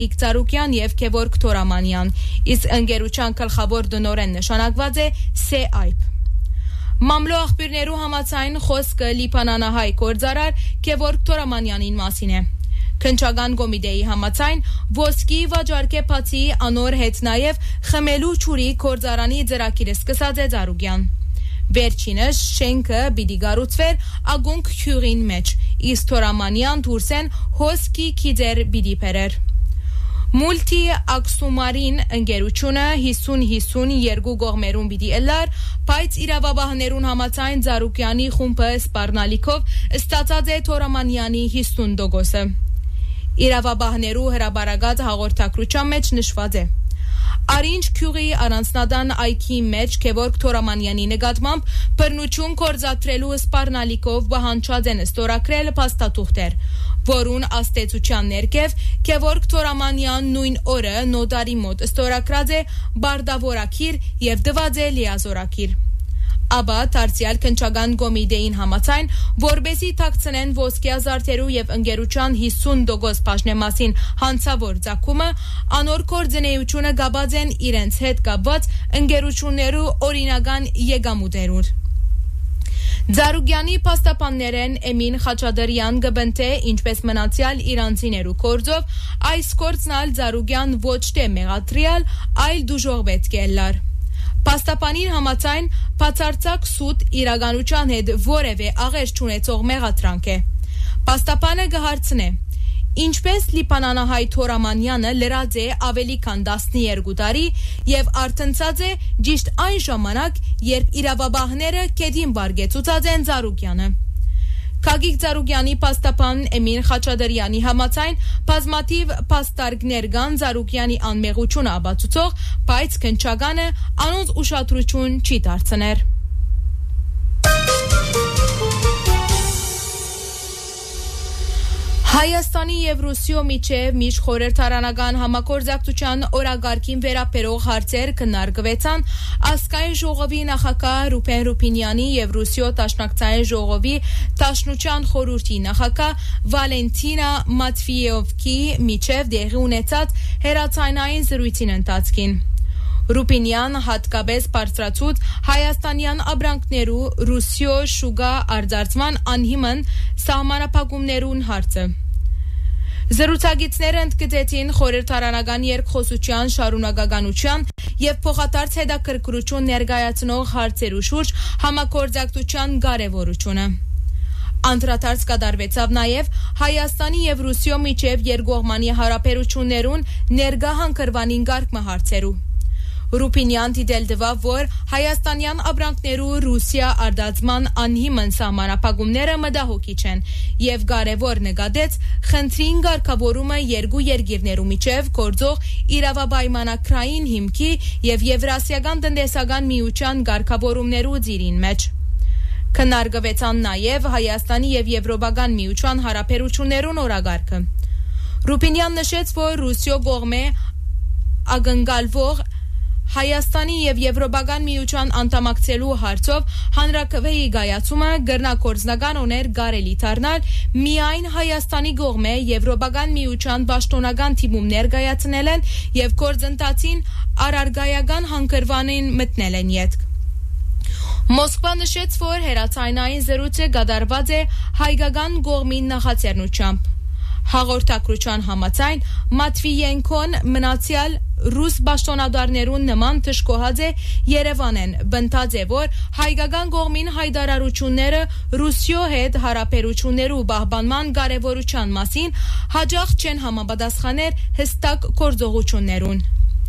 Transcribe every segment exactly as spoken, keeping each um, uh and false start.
Ծառուկյան եւ Գևորգ Թորամանյան, իսկ ընկերության գլխավոր դնորեն նշանակված է Սեայփ։ Մամլո աղբյուրներու համաձայն խոսքը լիբանանահայ գործարար Գևորգ Թորամանյանին մասին է։ Քնչական կոմիտեի համաձայն ոսկի վաճառքի բացի անոր հետ նաև խմելու ջուրի գործարանի ծրագիրը սկսած է Ծառուկյան։ Վերջինս շենքը պիտի կառուցվեր ագունք հյուրին մեջ, իսկ Թորամանյան դուրսեն հոսքի քիդեր պիտի բերեր։ Մուլտի ակսումարին ընկերությունը հիսուն հիսուն երկու կողմերուն պիտի ելար, բայց իրավաբաններուն համաձայն Ծառուկյանի խումբը սպառնալիքով ստացած է Թորամանյանի հիսուն տոկոսը։ Իրավաբաններու հրաբարակած հաղորդակցության մեջ նշված է. Արինչ քյուղի առանձնադան այքի մեջ Գևորգ Թորամանյանի նկատմամբ բռնություն գործադրելու սպառնալիքով բանջած են ստորագրել փաստաթուղթեր, որուն աստեցության ներքև Գևորգ Թորամանյան նույն օրը նոտարի մոտ ստորագրած է բարդավորակիր եւ դված է լիազորակիր։ Աբա դարձյալ քնչական կոմիտեին համաձայն, որբեսի թաքցնեն ոսկեազարդերու եւ ընկերության հիսուն տոկոս բաժնեմասին հանցավոր ծագումը, անոր կորձնեությունը գաբած են իրենց հետ կապված ընկերություններու օրինական եկամուտերուր։ Ծառուկյանի փաստաբաններեն Էմին Խաչատրյան գբնթե ինչպես մնացյալ իրանցիներու կորձով այս կորձնալ Ծառուկյան ոչ թե մեղադրյալ, այլ դուժող պետք է լար։ Փաստաբանին համաձայն բացարձակ սուտ իրականության հետ որևէ աղերս չունեցող մեղադրանք է։ Փաստաբանը կհարցնե. Ինչպես Լիբանանահայ Թորամանյանը լրած է ավելի քան տասներկու տարի եւ արտնցած է ճիշտ այն ժամանակ, երբ իրավաբանները կետին բարգեցուցած են Ծառուկյանը։ Գագիկ Ծառուկյանի փաստաբան Էմին Խաչատրյանի համաձայն բազմաթիվ փաստարկներ կան Ծառուկյանի անմեղությունը ապացուցող, բայց քնչականը անոնց ուշադրություն չի դարձներ։ Հայաստանի եւ Ռուսիո միջև միջխորհրդարանական համագործակցության օրագարկին վերաբերող հարցեր քննարկվեցան ազգային ժողովի նախագահ Ռուբեն Ռուբինյանի եւ Ռուսիո Դաշնակցային ժողովի Դաշնության խորհրդի նախագահ Վալենտինա Մատվիևկի միջև դեղի ունեցած հերացանային զրույցին ընթացքին։ Ռուբինյան հատկապես բարձրացուց հայաստանյան ապրանքներու Ռուսիո շուգա արձարծման անհիմն սահմանափակումներուն հարցը։ Զրուցակիցները ընդգծեցին խորհրդարանական երկխոսության շարունակականության եւ փոխադարձ հետաքրքրություն ներկայացնող հարցերու շուրջ համագործակցության կարեւորությունը։ Անդրադարձ կատարվեցավ նաև Հայաստանի եւ Ռուսիո միջև երկկողմանի հարաբերություններուն ներկա հանգրվանին կարգը հարցերու։ Ռուբինյան դիտել տվավ, որ հայաստանյան ապրանքներու Ռուսիա արտադրման անհիմն սահմանափակումները մտահոգիչ են եւ կարեւոր նկատեց խնդրին կարգավորումը երկու երկիրներու միջև գործող իրավապայմանագրային հիմքի եւ Եվրասիական տնտեսական միության կարգավորումներու ծիրին մեջ։ Քննարկվեցան նաև Հայաստանի եւ Եվրոպական միության հարաբերություններուն օրագարկը։ Ռուբինյան նշեց, որ Ռուսիո կողմէ ակնկալվող Հայաստանի եւ Եվրոպական միության անդամակցելու հարցով հանրակրվեի գայացումը գրնակորձնական օներ կարելի դառնալ միայն Հայաստանի կողմէ Եվրոպական միության պաշտոնական թիմում ներկայացնել են եւ գործընթացին առարգայական հանգրվանին մտնել են յետք։ Մոսկվա նշեց, որ հերացանային զրույցը կատարված է հայկական կողմին նախաձեռնությամբ։ Հաղորդակցության համաձայն Մատվիենկոն մնացյալ ռուս պաշտոնատարներուն նման թշկոհած է Երևանեն, բնտած է, որ հայկական կողմին հայտարարությունները Ռուսիո հետ հարաբերություններու պահպանման կարևորության մասին հաջող չեն համապատասխաներ հստակ գործողություններուն։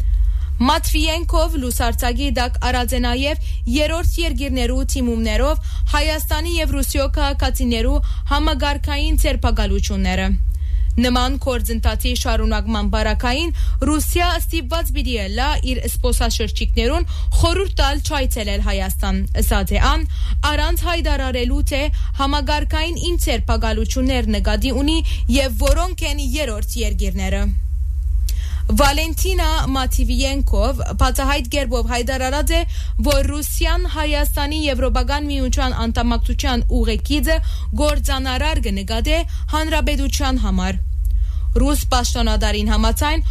Մատվիենկով լուսարձակի դակ արած է նաև երրորդ երկիրներու թիմումներով Հայաստանի եւ Ռուսիո քաղաքացիներու համագարկային ցերպակալությունները։ Նման կորձընթացի շարունակման բարակային Ռուսիա ստիպված պիտի լա իր սպոսաշրջիկներուն խորհուրդ տալ չայցելել Հայաստան, ըսած է ան, առանց հայտարարելու թե համագարկային ինչ ցերպակալություններ նկատի ունի եւ որոնք են երրորդ երկիրները։ Վալենտինա Մատվիենկով բացահայտ կերպով հայտարարած է, որ Ռուսիան Հայաստանի Եվրոպական միության անդամակցության ուղեկիցը գործանարար կնկատի հանրապետության համար։ Ռուս պաշտոնադարին համաձայն